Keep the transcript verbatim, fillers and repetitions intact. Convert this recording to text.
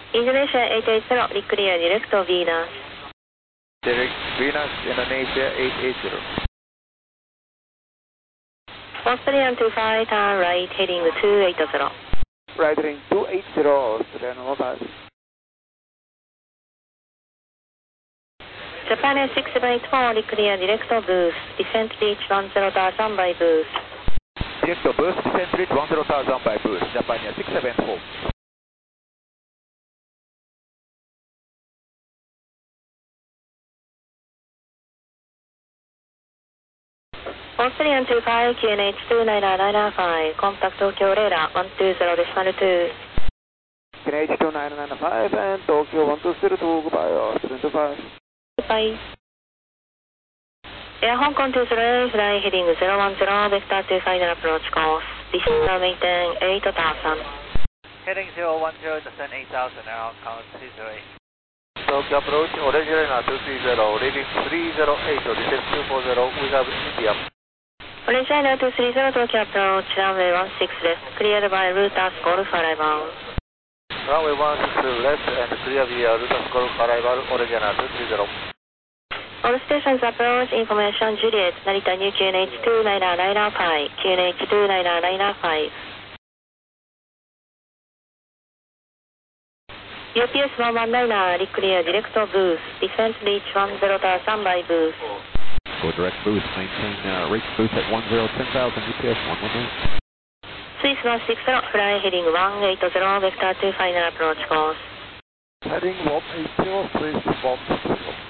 Indonesia eight eight zero, clear direct to Venus. Direct Venus, Indonesia eight eight zero. Australian two five, turn right, heading two eight zero. Right heading two eight zero, Australian November. Japan Air six seven eight four, clear direct to booth. Descent reach one zero thousand by booth. Direct to booth, descent reach one zero thousand by booth, Japan Air six seven four. Australian two five, Q N H two nine nine five, contact Tokyo radar one two zero decimal two. Q N H two nine nine five and Tokyo one two zero two, goodbye, Australian two five. Goodbye. Air Hong Kong two zero eight, fly heading zero one zero, vector two final approach course. Descent maintain eight thousand. Heading zero one zero, descent eight thousand, Air Hong Kong two zero eight. Tokyo approaching orange liner two three zero, leading three zero eight, descent two four zero, we have India. Orange liner two three zero, Tokyo approach, runway one six left, cleared by Lotus Golf arrival. Runway one six left and clear via Lotus Golf arrival, orange liner two three zero. All stations approach, information Juliet, Narita New Q N H two nine nine five, Q N H two nine nine five. U P S one one nine, clear direct to booth, descent reach one zero thousand by booth. Go direct booth, maintain uh, reach booth at one zero ten thousand, U P S one one nine. Swiss one six zero, fly heading one eight zero, vector two final approach course. Heading one eight zero, Swiss one six zero.